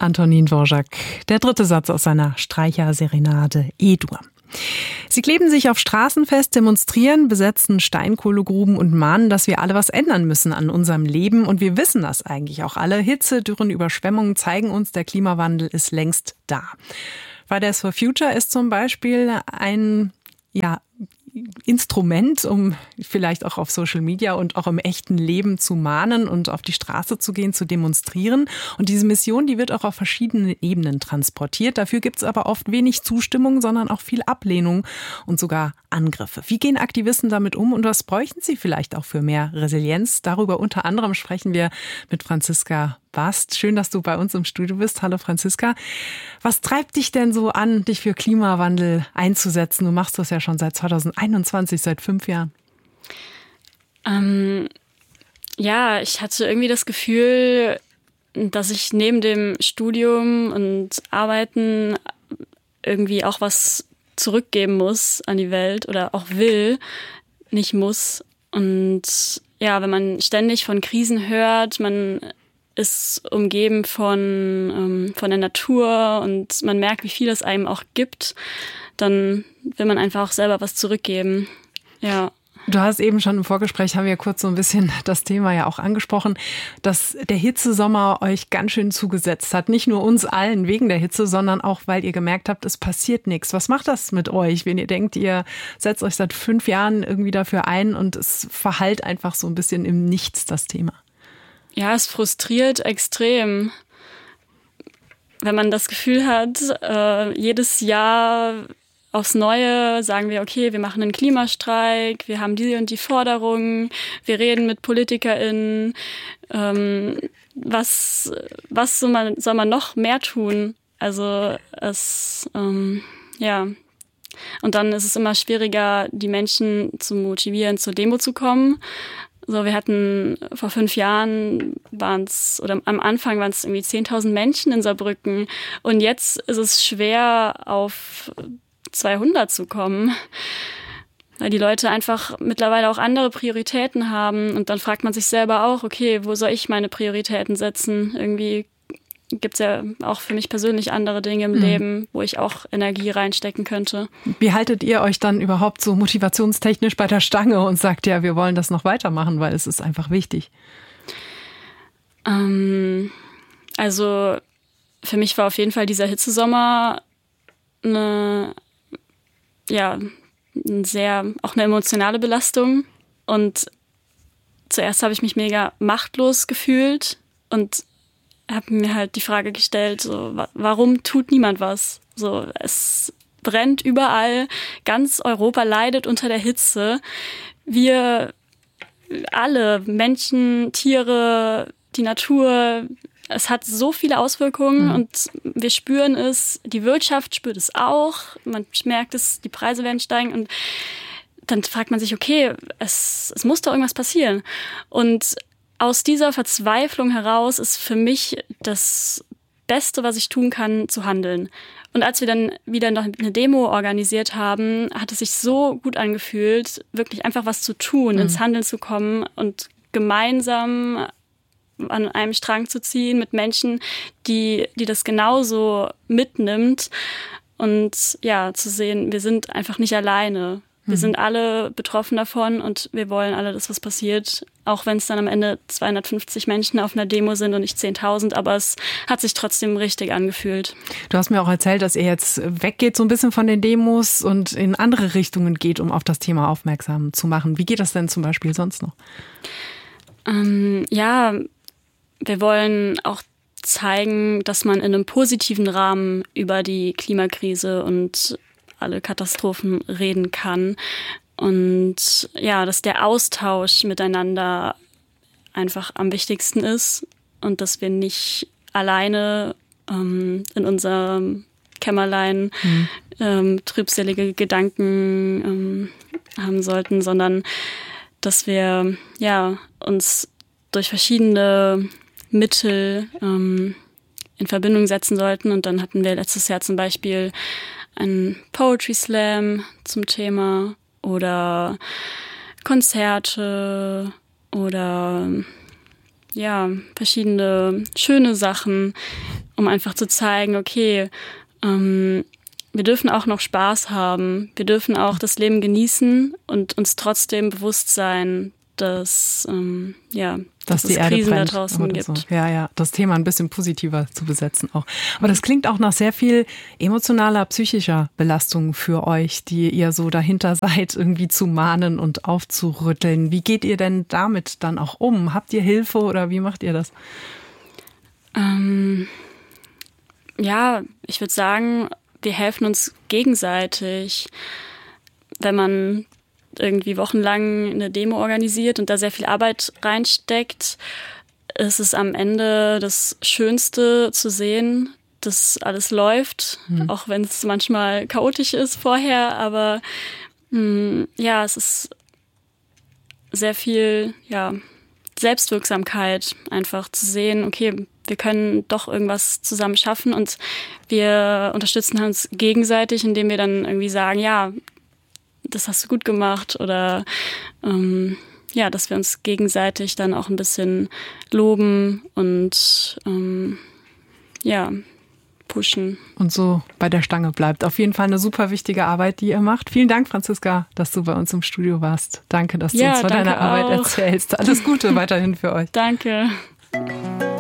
Antonin Dvorak, der dritte Satz aus seiner Streicher-Serenade E-Dur. Sie kleben sich auf Straßen fest, demonstrieren, besetzen Steinkohlegruben und mahnen, dass wir alle was ändern müssen an unserem Leben. Und wir wissen das eigentlich auch alle. Hitze, Dürren, Überschwemmungen zeigen uns, der Klimawandel ist längst da. Fridays for Future ist zum Beispiel ein Instrument, um vielleicht auch auf Social Media und auch im echten Leben zu mahnen und auf die Straße zu gehen, zu demonstrieren. Und diese Mission, die wird auch auf verschiedenen Ebenen transportiert. Dafür gibt es aber oft wenig Zustimmung, sondern auch viel Ablehnung und sogar Angriffe. Wie gehen Aktivisten damit um und was bräuchten sie vielleicht auch für mehr Resilienz? Darüber unter anderem sprechen wir mit Franziska Bast. Schön, dass du bei uns im Studio bist. Hallo Franziska. Was treibt dich denn so an, dich für Klimawandel einzusetzen? Du machst das ja schon seit 2021, seit 5 Jahren. Ich hatte irgendwie das Gefühl, dass ich neben dem Studium und Arbeiten irgendwie auch was zurückgeben muss an die Welt oder auch will, nicht muss. Und ja, wenn man ständig von Krisen hört, man ist umgeben von der Natur und man merkt, wie viel es einem auch gibt, dann will man einfach auch selber was zurückgeben. Ja. Du hast eben schon im Vorgespräch, haben wir kurz so ein bisschen das Thema ja auch angesprochen, dass der Hitzesommer euch ganz schön zugesetzt hat. Nicht nur uns allen wegen der Hitze, sondern auch, weil ihr gemerkt habt, es passiert nichts. Was macht das mit euch, wenn ihr denkt, ihr setzt euch seit 5 Jahren irgendwie dafür ein und es verhallt einfach so ein bisschen im Nichts, das Thema? Ja, es frustriert extrem, wenn man das Gefühl hat, jedes Jahr aufs Neue sagen wir, okay, wir machen einen Klimastreik, wir haben die und die Forderungen, wir reden mit PolitikerInnen, was soll man noch mehr tun? Also Und dann ist es immer schwieriger, die Menschen zu motivieren, zur Demo zu kommen. So, wir hatten vor 5 Jahren am Anfang waren es irgendwie 10.000 Menschen in Saarbrücken und jetzt ist es schwer auf 200 zu kommen, weil die Leute einfach mittlerweile auch andere Prioritäten haben und dann fragt man sich selber auch, okay, wo soll ich meine Prioritäten setzen? Irgendwie gibt es ja auch für mich persönlich andere Dinge im Leben, wo ich auch Energie reinstecken könnte. Wie haltet ihr euch dann überhaupt so motivationstechnisch bei der Stange und sagt, ja, wir wollen das noch weitermachen, weil es ist einfach wichtig? Also für mich war auf jeden Fall dieser Hitzesommer eine emotionale Belastung. Und zuerst habe ich mich mega machtlos gefühlt und habe mir halt die Frage gestellt, so, warum tut niemand was? So, es brennt überall, ganz Europa leidet unter der Hitze. Wir alle, Menschen, Tiere, die Natur, es hat so viele Auswirkungen und wir spüren es, die Wirtschaft spürt es auch, man merkt es, die Preise werden steigen und dann fragt man sich, okay, es muss doch irgendwas passieren. Und aus dieser Verzweiflung heraus ist für mich das Beste, was ich tun kann, zu handeln. Und als wir dann wieder noch eine Demo organisiert haben, hat es sich so gut angefühlt, wirklich einfach was zu tun, ins Handeln zu kommen und gemeinsam an einem Strang zu ziehen mit Menschen, die das genauso mitnimmt und ja, zu sehen, wir sind einfach nicht alleine. Wir sind alle betroffen davon und wir wollen alle, dass was passiert, auch wenn es dann am Ende 250 Menschen auf einer Demo sind und nicht 10.000, aber es hat sich trotzdem richtig angefühlt. Du hast mir auch erzählt, dass ihr jetzt weggeht so ein bisschen von den Demos und in andere Richtungen geht, um auf das Thema aufmerksam zu machen. Wie geht das denn zum Beispiel sonst noch? Wir wollen auch zeigen, dass man in einem positiven Rahmen über die Klimakrise und alle Katastrophen reden kann. Und ja, dass der Austausch miteinander einfach am wichtigsten ist und dass wir nicht alleine in unserem Kämmerlein trübselige Gedanken haben sollten, sondern dass wir uns durch verschiedene Mittel in Verbindung setzen sollten. Und dann hatten wir letztes Jahr zum Beispiel einen Poetry Slam zum Thema oder Konzerte oder verschiedene schöne Sachen, um einfach zu zeigen, okay, wir dürfen auch noch Spaß haben, wir dürfen auch das Leben genießen und uns trotzdem bewusst sein, dass dass es Erde Krisen da brennt draußen gibt. So. Ja, das Thema ein bisschen positiver zu besetzen auch. Aber das klingt auch nach sehr viel emotionaler, psychischer Belastung für euch, die ihr so dahinter seid, irgendwie zu mahnen und aufzurütteln. Wie geht ihr denn damit dann auch um? Habt ihr Hilfe oder wie macht ihr das? Ich würde sagen, wir helfen uns gegenseitig. Wenn man irgendwie wochenlang eine Demo organisiert und da sehr viel Arbeit reinsteckt, ist es am Ende das Schönste zu sehen, dass alles läuft, auch wenn es manchmal chaotisch ist vorher, aber es ist sehr viel Selbstwirksamkeit, einfach zu sehen, okay, wir können doch irgendwas zusammen schaffen und wir unterstützen uns gegenseitig, indem wir dann irgendwie sagen, ja, das hast du gut gemacht oder dass wir uns gegenseitig dann auch ein bisschen loben und pushen. Und so bei der Stange bleibt. Auf jeden Fall eine super wichtige Arbeit, die ihr macht. Vielen Dank, Franziska, dass du bei uns im Studio warst. Danke, dass du uns von deiner Arbeit erzählst. Alles Gute weiterhin für euch. Danke.